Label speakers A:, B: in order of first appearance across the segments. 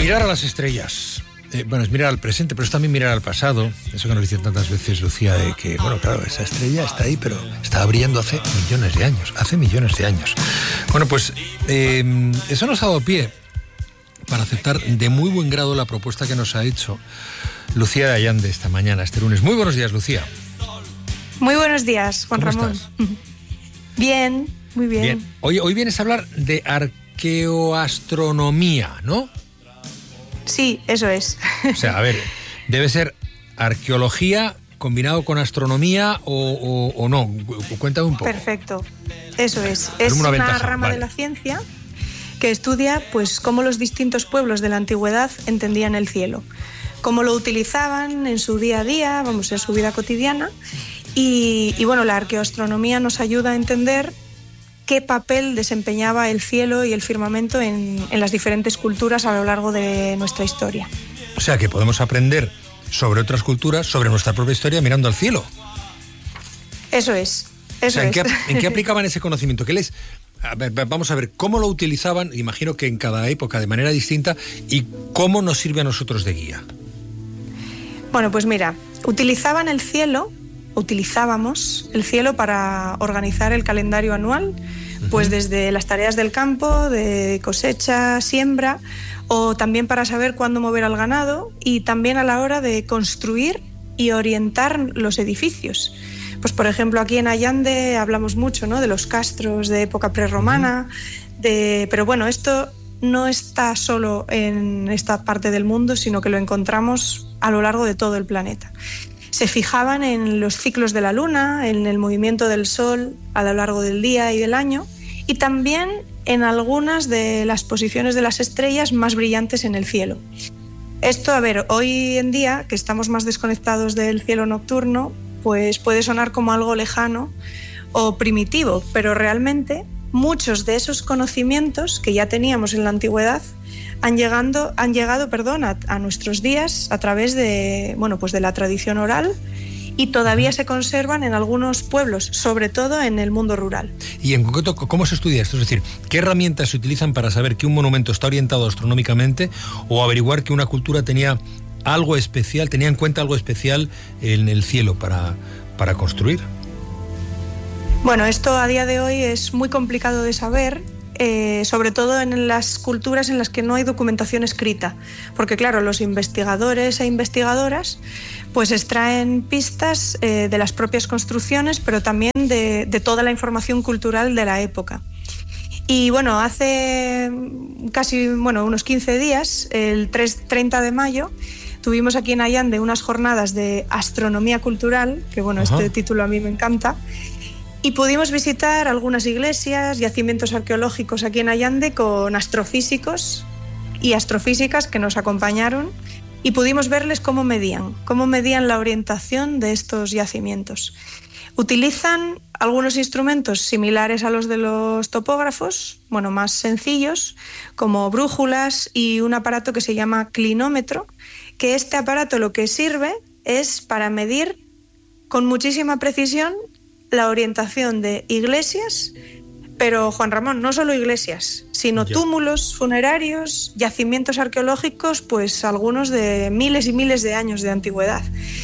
A: Mirar a las estrellas. Bueno, es mirar al presente, pero es también mirar al pasado. Eso que nos dicen tantas veces, Lucía, de que, bueno, claro, esa estrella está ahí, pero estaba brillando hace millones de años. Bueno, pues eso nos ha dado pie para aceptar de muy buen grado la propuesta que nos ha hecho Lucía de Allande esta mañana, este lunes. Muy buenos días, Lucía.
B: Muy buenos días, Juan Ramón.
A: ¿Estás?
B: Bien, muy bien.
A: Hoy vienes a hablar de arqueoastronomía, ¿no?
B: Sí, eso es.
A: O sea, a ver, debe ser arqueología combinado con astronomía o no. Cuéntame un poco.
B: Perfecto, eso es. Es una rama de la ciencia que estudia pues cómo los distintos pueblos de la antigüedad entendían el cielo, cómo lo utilizaban en su día a día, en su vida cotidiana. Y bueno, la arqueoastronomía nos ayuda a entender qué papel desempeñaba el cielo y el firmamento en las diferentes culturas a lo largo de nuestra historia.
A: O sea, que podemos aprender sobre otras culturas, sobre nuestra propia historia, mirando al cielo.
B: Eso es.
A: ¿En qué aplicaban ese conocimiento? Vamos a ver, ¿cómo lo utilizaban? Imagino que en cada época de manera distinta. ¿Y cómo nos sirve a nosotros de guía?
B: Bueno, pues mira, utilizábamos el cielo para organizar el calendario anual, pues desde las tareas del campo, de cosecha, siembra, o también para saber cuándo mover al ganado y también a la hora de construir y orientar los edificios. Pues por ejemplo aquí en Allande hablamos mucho, ¿no?, de los castros de época prerromana, pero bueno, esto no está solo en esta parte del mundo, sino que lo encontramos a lo largo de todo el planeta. Se fijaban en los ciclos de la luna, en el movimiento del sol a lo largo del día y del año, y también en algunas de las posiciones de las estrellas más brillantes en el cielo. Esto, hoy en día, que estamos más desconectados del cielo nocturno, pues puede sonar como algo lejano o primitivo, pero realmente muchos de esos conocimientos que ya teníamos en la antigüedad han llegado a nuestros días a través de la tradición oral y todavía se conservan en algunos pueblos, sobre todo en el mundo rural.
A: Y en concreto, ¿cómo se estudia esto? Es decir, ¿qué herramientas se utilizan para saber que un monumento está orientado astronómicamente o averiguar que una cultura tenía en cuenta algo especial en el cielo para construir?
B: Bueno, esto a día de hoy es muy complicado de saber, sobre todo en las culturas en las que no hay documentación escrita, porque claro, los investigadores e investigadoras pues extraen pistas de las propias construcciones, pero también de toda la información cultural de la época. Y bueno, hace unos 15 días, el 30 de mayo, tuvimos aquí en Allande unas jornadas de astronomía cultural, que bueno, este título a mí me encanta, y pudimos visitar algunas iglesias, yacimientos arqueológicos aquí en Allande con astrofísicos y astrofísicas que nos acompañaron y pudimos verles cómo medían la orientación de estos yacimientos. Utilizan algunos instrumentos similares a los de los topógrafos, más sencillos, como brújulas y un aparato que se llama clinómetro, que este aparato lo que sirve es para medir con muchísima precisión la orientación de iglesias, pero Juan Ramón, no solo iglesias, sino túmulos funerarios, yacimientos arqueológicos, pues algunos de miles y miles de años de antigüedad.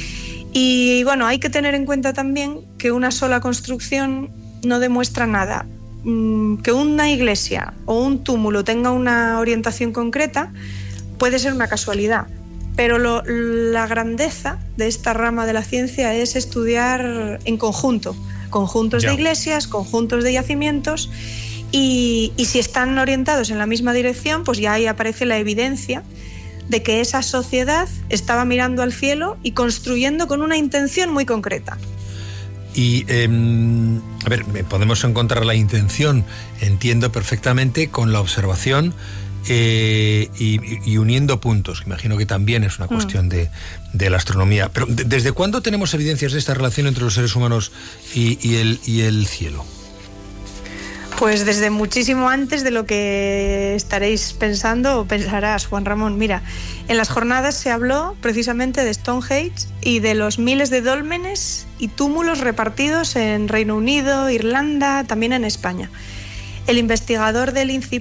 B: Y bueno, hay que tener en cuenta también que una sola construcción no demuestra nada. Que una iglesia o un túmulo tenga una orientación concreta puede ser una casualidad, pero la grandeza de esta rama de la ciencia es estudiar en conjuntos de iglesias, conjuntos de yacimientos, y si están orientados en la misma dirección, pues ya ahí aparece la evidencia de que esa sociedad estaba mirando al cielo y construyendo con una intención muy concreta.
A: Y, podemos encontrar la intención, entiendo perfectamente, con la observación y uniendo puntos. Imagino que también es una cuestión de la astronomía. Pero ¿desde cuándo tenemos evidencias de esta relación entre los seres humanos y el cielo?
B: Pues desde muchísimo antes de lo que estaréis pensando o pensarás, Juan Ramón. Mira, en las jornadas se habló precisamente de Stonehenge y de los miles de dólmenes y túmulos repartidos en Reino Unido, Irlanda, también en España. El investigador del Incipit,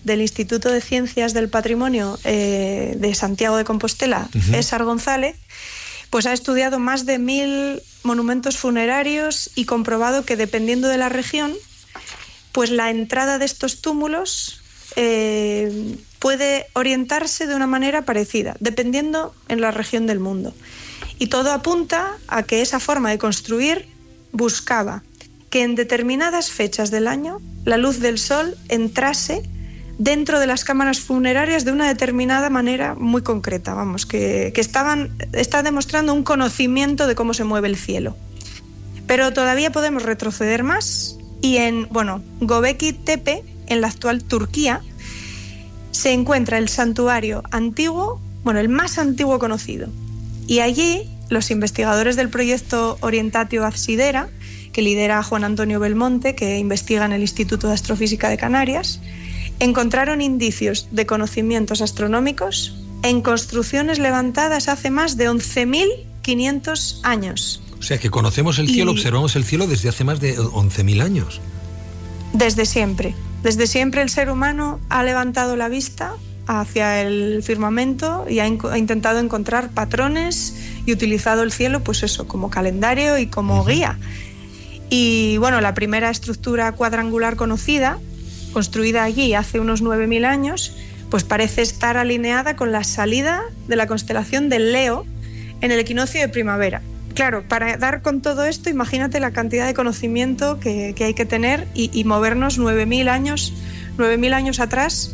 B: del Instituto de Ciencias del Patrimonio de Santiago de Compostela, César González, pues ha estudiado más de 1000 monumentos funerarios y comprobado que dependiendo de la región, pues la entrada de estos túmulos puede orientarse de una manera parecida, dependiendo en la región del mundo. Y todo apunta a que esa forma de construir buscaba que en determinadas fechas del año la luz del sol entrase dentro de las cámaras funerarias de una determinada manera muy concreta, vamos, que está demostrando un conocimiento de cómo se mueve el cielo. Pero todavía podemos retroceder más y en, Göbekli Tepe, en la actual Turquía, se encuentra el santuario antiguo, el más antiguo conocido. Y allí los investigadores del proyecto Orientatio Absidera, que lidera Juan Antonio Belmonte, que investiga en el Instituto de Astrofísica de Canarias, encontraron indicios de conocimientos astronómicos en construcciones levantadas hace más de 11.500 años.
A: O sea que conocemos el cielo, observamos el cielo desde hace más de 11.000 años.
B: Desde siempre. Desde siempre el ser humano ha levantado la vista hacia el firmamento y ha intentado encontrar patrones y utilizado el cielo, pues eso, como calendario y como guía. Y la primera estructura cuadrangular conocida, construida allí hace unos 9.000 años, pues parece estar alineada con la salida de la constelación del Leo en el equinoccio de primavera. Claro, para dar con todo esto, imagínate la cantidad de conocimiento que hay que tener y movernos 9.000 años atrás,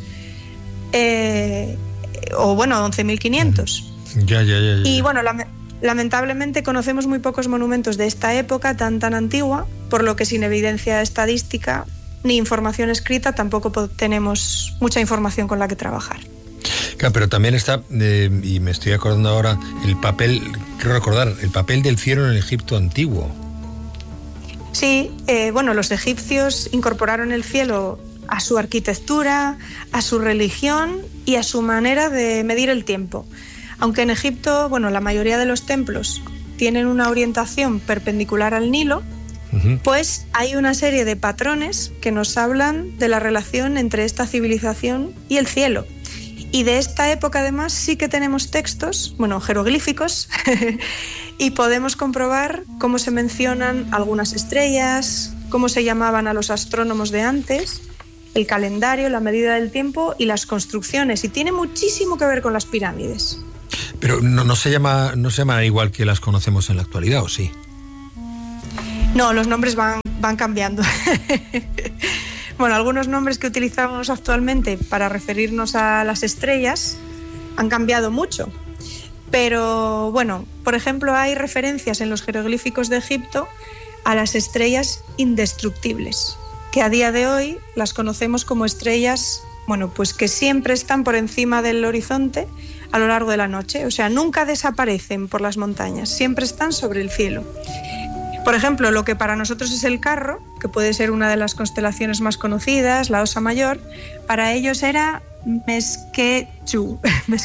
B: o 11.500.
A: Ya.
B: Y lamentablemente conocemos muy pocos monumentos de esta época tan antigua, por lo que sin evidencia estadística ni información escrita tampoco tenemos mucha información con la que trabajar.
A: Claro, pero también está, y me estoy acordando ahora, el papel del cielo en el Egipto antiguo.
B: Sí, los egipcios incorporaron el cielo a su arquitectura, a su religión y a su manera de medir el tiempo. Aunque en Egipto, la mayoría de los templos tienen una orientación perpendicular al Nilo, pues hay una serie de patrones que nos hablan de la relación entre esta civilización y el cielo. Y de esta época además sí que tenemos textos, jeroglíficos, y podemos comprobar cómo se mencionan algunas estrellas, cómo se llamaban a los astrónomos de antes, el calendario, la medida del tiempo y las construcciones. Y tiene muchísimo que ver con las pirámides.
A: Pero no se llaman igual que las conocemos en la actualidad, ¿o sí?
B: No, los nombres van cambiando. Algunos nombres que utilizamos actualmente para referirnos a las estrellas han cambiado mucho. Pero, por ejemplo, hay referencias en los jeroglíficos de Egipto a las estrellas indestructibles, que a día de hoy las conocemos como estrellas, pues que siempre están por encima del horizonte a lo largo de la noche. O sea, nunca desaparecen por las montañas, siempre están sobre el cielo. Por ejemplo, lo que para nosotros es el Carro, que puede ser una de las constelaciones más conocidas, la Osa Mayor, para ellos era Mesquetyu.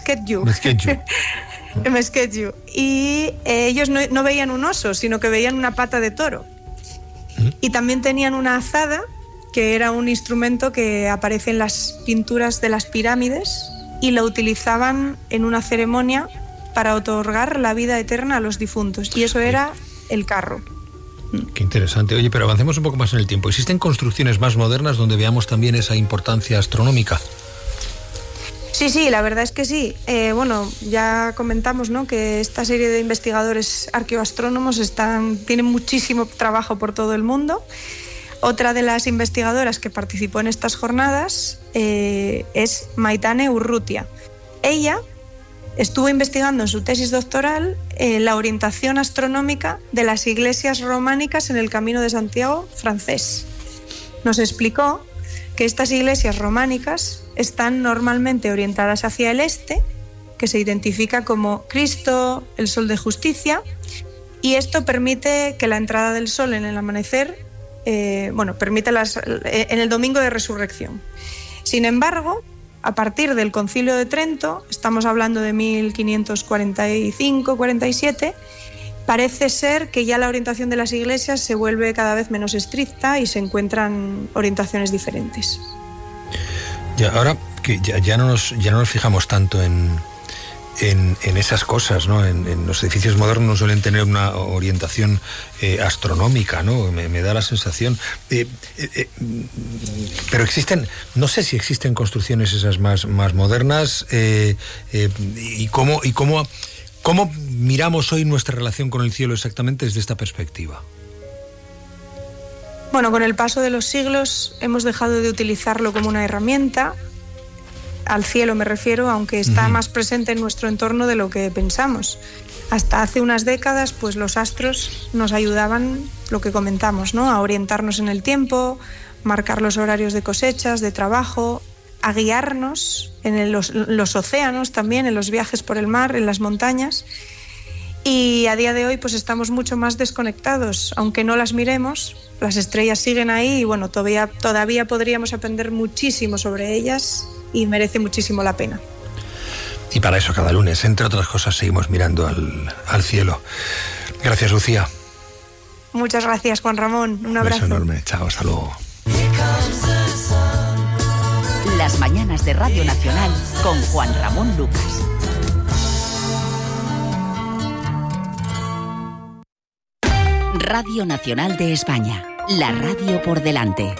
B: Y ellos no veían un oso, sino que veían una pata de toro. Y también tenían una azada, que era un instrumento que aparece en las pinturas de las pirámides, y lo utilizaban en una ceremonia para otorgar la vida eterna a los difuntos. Y eso era el Carro.
A: Qué interesante. Oye, pero avancemos un poco más en el tiempo. ¿Existen construcciones más modernas donde veamos también esa importancia astronómica?
B: Sí, la verdad es que sí. Ya comentamos, que esta serie de investigadores arqueoastrónomos tienen muchísimo trabajo por todo el mundo. Otra de las investigadoras que participó en estas jornadas es Maitane Urrutia. Ella estuvo investigando en su tesis doctoral la orientación astronómica de las iglesias románicas en el Camino de Santiago francés. Nos explicó que estas iglesias románicas están normalmente orientadas hacia el este, que se identifica como Cristo, el sol de justicia, y esto permite que la entrada del sol en el amanecer, permite en el domingo de resurrección. Sin embargo, a partir del Concilio de Trento, estamos hablando de 1545-47, parece ser que ya la orientación de las iglesias se vuelve cada vez menos estricta y se encuentran orientaciones diferentes.
A: Ya, ahora que ya no nos fijamos tanto en esas cosas, ¿no? En los edificios modernos suelen tener una orientación astronómica, ¿no? Me da la sensación. Pero existen, no sé si existen construcciones esas más modernas, y cómo miramos hoy nuestra relación con el cielo exactamente desde esta perspectiva.
B: Bueno, con el paso de los siglos hemos dejado de utilizarlo como una herramienta, al cielo me refiero, aunque está más presente en nuestro entorno de lo que pensamos. Hasta hace unas décadas, pues los astros nos ayudaban, lo que comentamos, ¿no? A orientarnos en el tiempo, marcar los horarios de cosechas, de trabajo, a guiarnos en los océanos también, en los viajes por el mar, en las montañas. Y a día de hoy pues estamos mucho más desconectados, aunque no las miremos, las estrellas siguen ahí y bueno, todavía podríamos aprender muchísimo sobre ellas y merece muchísimo la pena.
A: Y para eso cada lunes, entre otras cosas, seguimos mirando al cielo. Gracias, Lucía.
B: Muchas gracias, Juan Ramón. Un abrazo.
A: Un beso enorme. Chao, hasta luego.
C: Las mañanas de Radio Nacional con Juan Ramón Lucas. Radio Nacional de España, la radio por delante.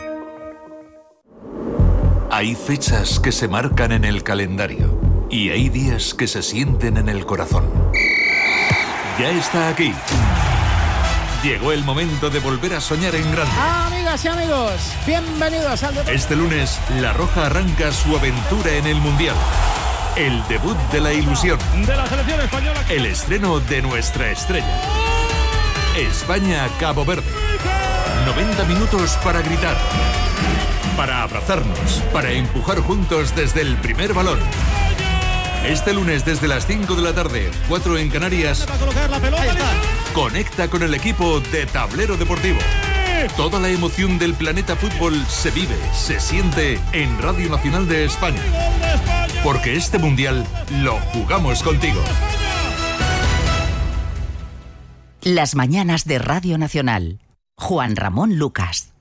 D: Hay fechas que se marcan en el calendario y hay días que se sienten en el corazón. Ya está aquí. Llegó el momento de volver a soñar en grande.
E: Amigas y amigos, bienvenidos al debut.
D: Este lunes, La Roja arranca su aventura en el Mundial. El debut de la ilusión.
E: De la selección española.
D: El estreno de nuestra estrella. España-Cabo Verde. 90 minutos para gritar, para abrazarnos, para empujar juntos desde el primer balón. Este lunes desde las 5 de la tarde, 4 en Canarias, conecta con el equipo de Tablero Deportivo. Toda la emoción del planeta fútbol se vive, se siente en Radio Nacional de España. Porque este Mundial lo jugamos contigo.
C: Las mañanas de Radio Nacional. Juan Ramón Lucas.